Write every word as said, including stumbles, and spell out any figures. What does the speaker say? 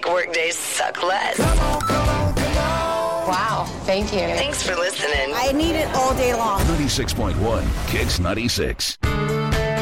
make workdays suck less. Wow, thank you. Thanks for listening. I need it all day long. ninety-six point one Kicks ninety-six.